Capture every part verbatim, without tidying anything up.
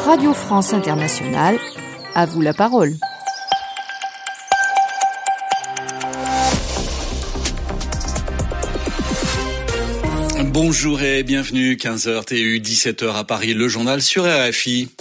Radio France Internationale, à vous la parole. Bonjour et bienvenue, quinze heures T U, dix-sept heures à Paris, le journal sur R F I.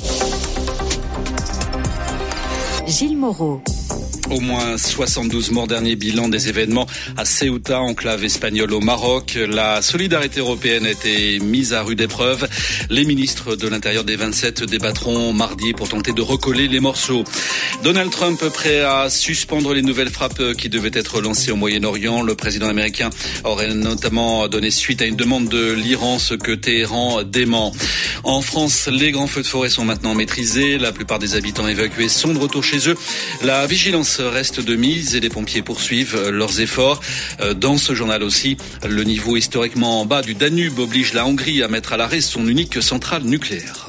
Gilles Moreau. Au moins soixante-douze morts, dernier bilan des événements à Ceuta, enclave espagnole au Maroc. La solidarité européenne a été mise à rude épreuve. Les ministres de l'Intérieur des vingt-sept débattront mardi pour tenter de recoller les morceaux. Donald Trump prêt à suspendre les nouvelles frappes qui devaient être lancées au Moyen-Orient. Le président américain aurait notamment donné suite à une demande de l'Iran, ce que Téhéran dément. En France, les grands feux de forêt sont maintenant maîtrisés. La plupart des habitants évacués sont de retour chez eux. La vigilance reste de mise et les pompiers poursuivent leurs efforts. Dans ce journal aussi, le niveau historiquement bas du Danube oblige la Hongrie à mettre à l'arrêt son unique centrale nucléaire.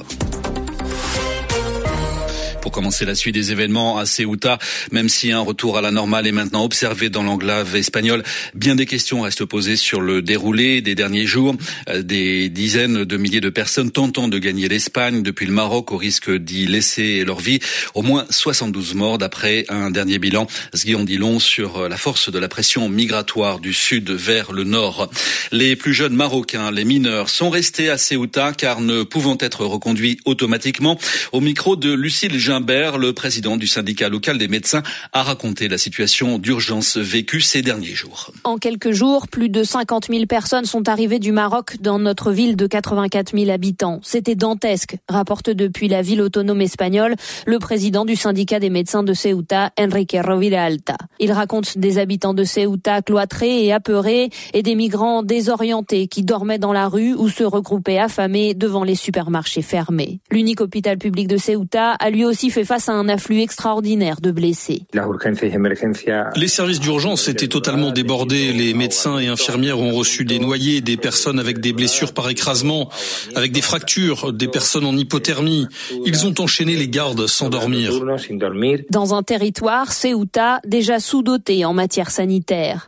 Pour commencer la suite des événements à Ceuta, même si un retour à la normale est maintenant observé dans l'enclave espagnole, bien des questions restent posées sur le déroulé des derniers jours. Des dizaines de milliers de personnes tentant de gagner l'Espagne depuis le Maroc au risque d'y laisser leur vie. Au moins soixante-douze morts d'après un dernier bilan. Ce qui en dit long sur la force de la pression migratoire du sud vers le nord. Les plus jeunes Marocains, les mineurs, sont restés à Ceuta car ne pouvant être reconduits automatiquement. Au micro de Lucille Gimbert, le président du syndicat local des médecins, a raconté la situation d'urgence vécue ces derniers jours. En quelques jours, plus de cinquante mille personnes sont arrivées du Maroc dans notre ville de quatre-vingt-quatre mille habitants. C'était dantesque, rapporte depuis la ville autonome espagnole le président du syndicat des médecins de Ceuta, Enrique Roviralta. Il raconte des habitants de Ceuta cloîtrés et apeurés et des migrants désorientés qui dormaient dans la rue ou se regroupaient affamés devant les supermarchés fermés. L'unique hôpital public de Ceuta a lui aussi fait face à un afflux extraordinaire de blessés. Les services d'urgence étaient totalement débordés. Les médecins et infirmières ont reçu des noyés, des personnes avec des blessures par écrasement, avec des fractures, des personnes en hypothermie. Ils ont enchaîné les gardes sans dormir. Dans un territoire, Ceuta, déjà sous-doté en matière sanitaire.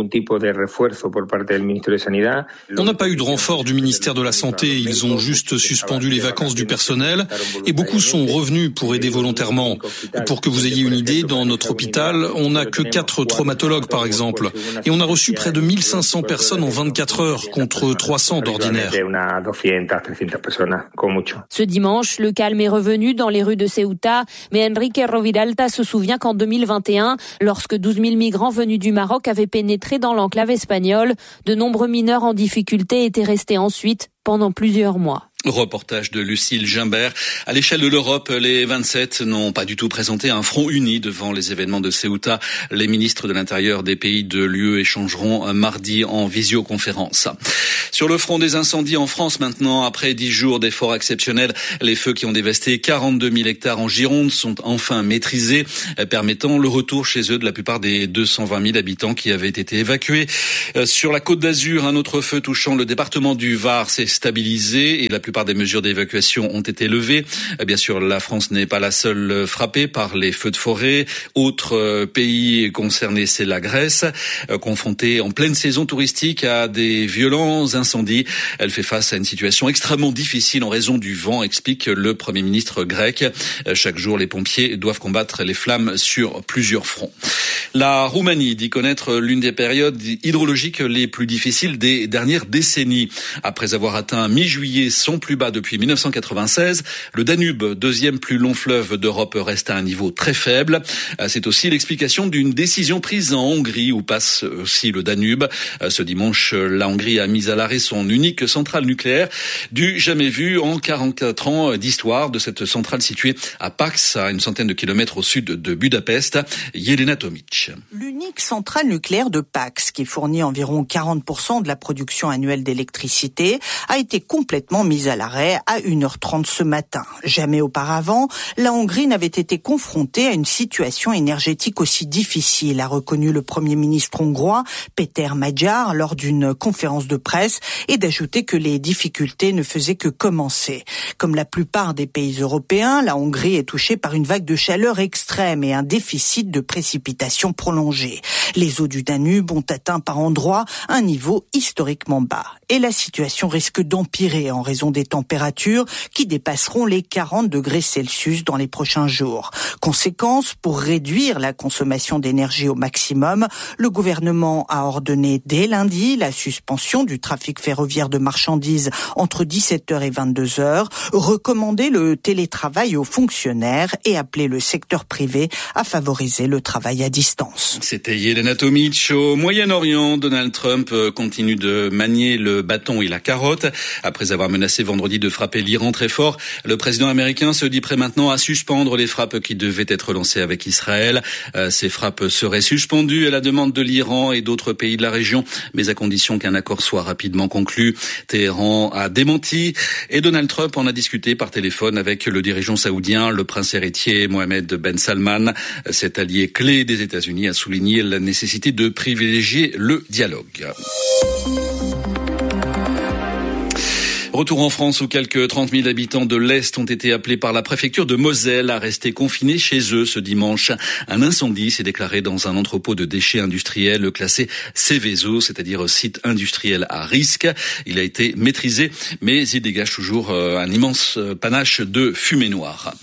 On n'a pas eu de renfort du ministère de la Santé. Ils ont juste suspendu les vacances du personnel et beaucoup sont revenus pour aider volontairement. Pour que vous ayez une idée, dans notre hôpital, on n'a que quatre traumatologues par exemple. Et on a reçu près de mille cinq cents personnes en vingt-quatre heures contre trois cents d'ordinaire. Ce dimanche, le calme est revenu dans les rues de Ceuta, mais Enrique Roviralta se souvient qu'en deux mille vingt et un, lorsque douze mille migrants venus du Maroc avaient pénétré dans l'enclave espagnole, de nombreux mineurs en difficulté étaient restés ensuite pendant plusieurs mois. Reportage de Lucille Gimbert. À l'échelle de l'Europe, les vingt-sept n'ont pas du tout présenté un front uni devant les événements de Ceuta. Les ministres de l'Intérieur des pays de l'U E échangeront mardi en visioconférence. Sur le front des incendies en France maintenant, après dix jours d'efforts exceptionnels, les feux qui ont dévasté quarante-deux mille hectares en Gironde sont enfin maîtrisés, permettant le retour chez eux de la plupart des deux cent vingt mille habitants qui avaient été évacués. Sur la Côte d'Azur, un autre feu touchant le département du Var s'est stabilisé et la plupart des mesures d'évacuation ont été levées. Bien sûr, la France n'est pas la seule frappée par les feux de forêt. Autre pays concerné, c'est la Grèce, confrontée en pleine saison touristique à des violents incendies. Elle fait face à une situation extrêmement difficile en raison du vent, explique le Premier ministre grec. Chaque jour, les pompiers doivent combattre les flammes sur plusieurs fronts. La Roumanie dit connaître l'une des périodes hydrologiques les plus difficiles des dernières décennies. Après avoir atteint mi-juillet son plus bas depuis mille neuf cent quatre-vingt-seize, le Danube, deuxième plus long fleuve d'Europe, reste à un niveau très faible. C'est aussi l'explication d'une décision prise en Hongrie où passe aussi le Danube. Ce dimanche, la Hongrie a mis à l'arrêt son unique centrale nucléaire, du jamais vu en quarante-quatre ans d'histoire de cette centrale située à Pax, à une centaine de kilomètres au sud de Budapest. Yelena Tomic. L'unique centrale nucléaire de Pax, qui fournit environ quarante pour cent de la production annuelle d'électricité, a été complètement mise à l'arrêt à une heure trente ce matin. Jamais auparavant, la Hongrie n'avait été confrontée à une situation énergétique aussi difficile, a reconnu le Premier ministre hongrois, Péter Magyar, lors d'une conférence de presse, et d'ajouter que les difficultés ne faisaient que commencer. Comme la plupart des pays européens, la Hongrie est touchée par une vague de chaleur extrême et un déficit de précipitations prolongé. Les eaux du Danube ont atteint par endroits un niveau historiquement bas. Et la situation risque d'empirer en raison des températures qui dépasseront les quarante degrés Celsius dans les prochains jours. Conséquence, pour réduire la consommation d'énergie au maximum, le gouvernement a ordonné dès lundi la suspension du trafic ferroviaire de marchandises entre dix-sept heures et vingt-deux heures, recommander le télétravail aux fonctionnaires et appeler le secteur privé à favoriser le travail à distance. C'était Yelena Tomic. Au Moyen-Orient, Donald Trump continue de manier le bâton et la carotte. Après avoir menacé vendredi de frapper l'Iran très fort, le président américain se dit prêt maintenant à suspendre les frappes qui devaient être lancées avec Israël. Euh, ces frappes seraient suspendues à la demande de l'Iran et d'autres pays de la région, mais à condition qu'un accord soit rapidement conclu. Téhéran a démenti et Donald Trump en a discuté par téléphone avec le dirigeant saoudien, le prince héritier Mohammed Ben Salman. Cet allié clé des États-Unis a souligné la nécessité de privilégier le dialogue. Retour en France où quelques trente mille habitants de l'Est ont été appelés par la préfecture de Moselle à rester confinés chez eux ce dimanche. Un incendie s'est déclaré dans un entrepôt de déchets industriels classé Céveso, c'est-à-dire site industriel à risque. Il a été maîtrisé, mais il dégage toujours un immense panache de fumée noire.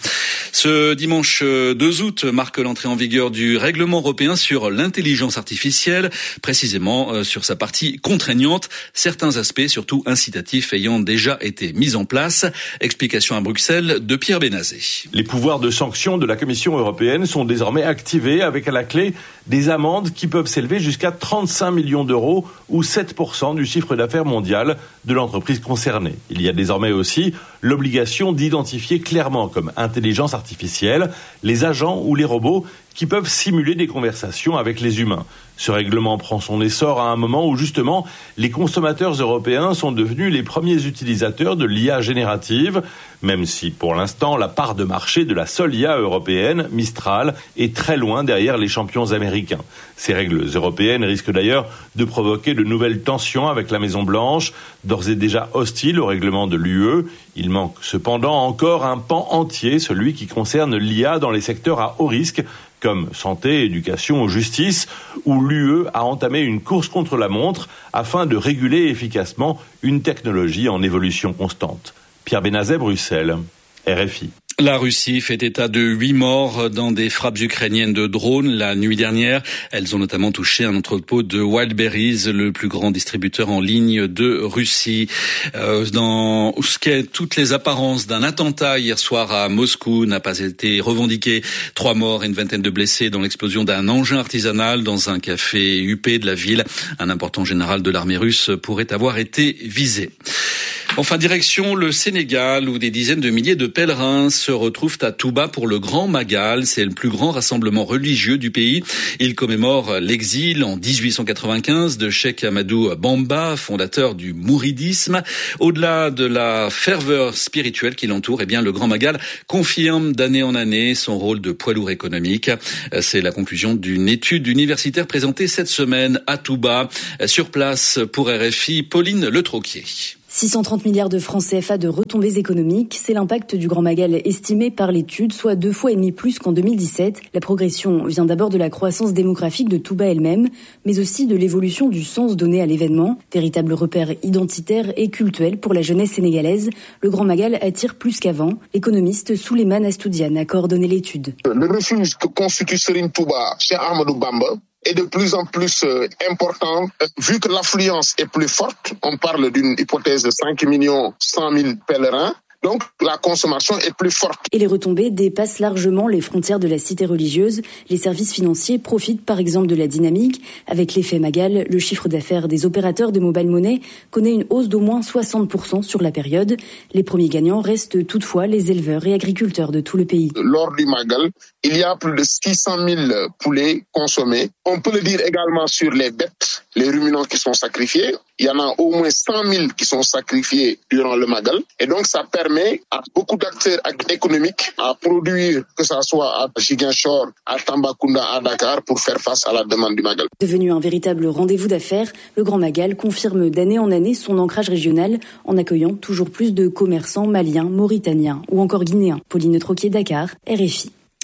Ce dimanche deux août marque l'entrée en vigueur du règlement européen sur l'intelligence artificielle, précisément sur sa partie contraignante, certains aspects surtout incitatifs ayant déjà été mis en place. Explication à Bruxelles de Pierre Benazé. Les pouvoirs de sanction de la Commission européenne sont désormais activés avec à la clé des amendes qui peuvent s'élever jusqu'à trente-cinq millions d'euros ou sept pour cent du chiffre d'affaires mondial de l'entreprise concernée. Il y a désormais aussi l'obligation d'identifier clairement comme intelligence artificielle les agents ou les robots qui peuvent simuler des conversations avec les humains. Ce règlement prend son essor à un moment où justement les consommateurs européens sont devenus les premiers utilisateurs de l'I A générative, même si pour l'instant la part de marché de la seule I A européenne, Mistral, est très loin derrière les champions américains. Ces règles européennes risquent d'ailleurs de provoquer de nouvelles tensions avec la Maison-Blanche, d'ores et déjà hostile au règlement de l'U E. Il manque cependant encore un pan entier, celui qui concerne l'I A dans les secteurs à haut risque, comme santé, éducation ou justice, où l'U E a entamé une course contre la montre afin de réguler efficacement une technologie en évolution constante. Pierre Benazet, Bruxelles, R F I. La Russie fait état de huit morts dans des frappes ukrainiennes de drones la nuit dernière. Elles ont notamment touché un entrepôt de Wildberries, le plus grand distributeur en ligne de Russie. Euh, dans ce qu'est toutes les apparences d'un attentat hier soir à Moscou n'a pas été revendiqué. Trois morts et une vingtaine de blessés dans l'explosion d'un engin artisanal dans un café huppé de la ville. Un important général de l'armée russe pourrait avoir été visé. Enfin, direction le Sénégal, où des dizaines de milliers de pèlerins se retrouvent à Touba pour le Grand Magal. C'est le plus grand rassemblement religieux du pays. Il commémore l'exil en dix-huit cent quatre-vingt-quinze de Cheikh Ahmadou Bamba, fondateur du mouridisme. Au-delà de la ferveur spirituelle qui l'entoure, eh bien, le Grand Magal confirme d'année en année son rôle de poids lourd économique. C'est la conclusion d'une étude universitaire présentée cette semaine à Touba. Sur place, pour R F I, Pauline Le Troquier. six cent trente milliards de francs C F A de retombées économiques, c'est l'impact du Grand Magal estimé par l'étude, soit deux fois et demi plus qu'en deux mille dix-sept. La progression vient d'abord de la croissance démographique de Touba elle-même, mais aussi de l'évolution du sens donné à l'événement. Véritable repère identitaire et cultuel pour la jeunesse sénégalaise, le Grand Magal attire plus qu'avant. L'économiste Souleymane Astoudiane a coordonné l'étude. Le refuge que constitue Serigne Touba chez Ahmadou Bamba est de plus en plus euh, important. Vu que l'affluence est plus forte, on parle d'une hypothèse de cinq millions cent mille pèlerins. Donc, la consommation est plus forte. Et les retombées dépassent largement les frontières de la cité religieuse. Les services financiers profitent par exemple de la dynamique. Avec l'effet Magal, le chiffre d'affaires des opérateurs de mobile money connaît une hausse d'au moins soixante pour cent sur la période. Les premiers gagnants restent toutefois les éleveurs et agriculteurs de tout le pays. Lors du Magal, il y a plus de six cent mille poulets consommés. On peut le dire également sur les bêtes, les ruminants qui sont sacrifiés. Il y en a au moins cent mille qui sont sacrifiés durant le Magal. Et donc, ça permet à beaucoup d'acteurs économiques à produire, que ce soit à Ziguinchor, à Tambacounda, à Dakar, pour faire face à la demande du Magal. Devenu un véritable rendez-vous d'affaires, le Grand Magal confirme d'année en année son ancrage régional en accueillant toujours plus de commerçants maliens, mauritaniens ou encore guinéens. Pauline Troquier, Dakar, R F I.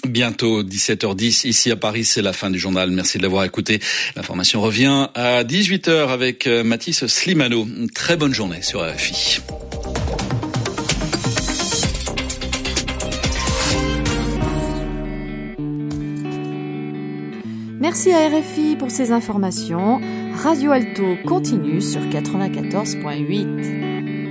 Bientôt dix-sept heures dix ici à Paris, c'est la fin du journal. Merci de l'avoir écouté. L'information revient à dix-huit heures avec Mathis Slimano. Une très bonne journée sur R F I. Merci à R F I pour ces informations. Radio Alto continue sur quatre-vingt-quatorze virgule huit.